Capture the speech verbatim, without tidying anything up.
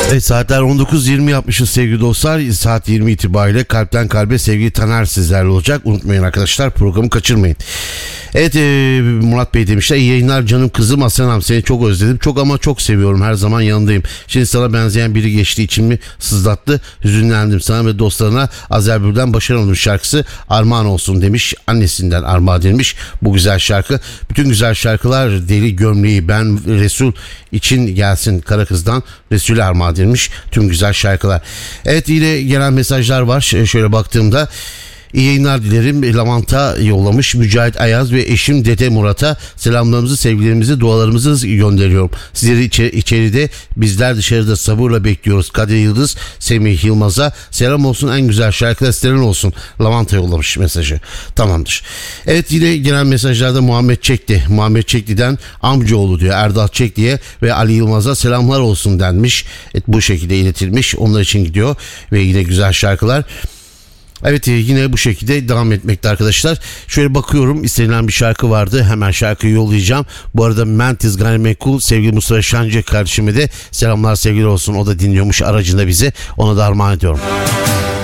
Evet, saatler on dokuz yirmi yapmışız sevgili dostlar. Saat yirmi itibariyle kalpten kalbe sevgili Taner sizlerle olacak. Unutmayın arkadaşlar, programı kaçırmayın. Evet, e, Murat Bey demişler, iyi yayınlar canım kızım Aslanım, seni çok özledim. Çok ama çok seviyorum, her zaman yanındayım. Şimdi sana benzeyen biri geçtiği için mi sızlattı, hüzünlendim. Sana ve dostlarına Azerbül'den başaramadım şarkısı armağan olsun demiş. Annesinden armağan edilmiş bu güzel şarkı. Bütün güzel şarkılar deli gömleği ben Resul için gelsin kara kızdan Resul'e armağan edilmiş tüm güzel şarkılar. Evet, yine gelen mesajlar var. Şöyle baktığımda İyi yayınlar dilerim. Lavanta yollamış. Mücahit Ayaz ve eşim Dede Murat'a selamlarımızı, sevgilerimizi, dualarımızı gönderiyorum. Sizleri içeri, içeride, bizler dışarıda sabırla bekliyoruz. Kadir Yıldız, Semih Yılmaz'a selam olsun, en güzel şarkılar sizlerin olsun. Lavanta yollamış mesajı. Tamamdır. Evet, yine gelen mesajlarda Muhammed Çekli. Muhammed Çekli'den amcaoğlu diyor. Erdal Çekli'ye ve Ali Yılmaz'a selamlar olsun denmiş. Evet, bu şekilde iletilmiş. Onlar için gidiyor ve yine güzel şarkılar. Evet, yine bu şekilde devam etmekte arkadaşlar. Şöyle bakıyorum, istenilen bir şarkı vardı. Hemen şarkıyı yollayacağım. Bu arada Mentiz Gayrimenkul sevgili Mustafa Şancı kardeşime de selamlar, sevgiler olsun. O da dinliyormuş aracında bizi. Ona da armağan ediyorum.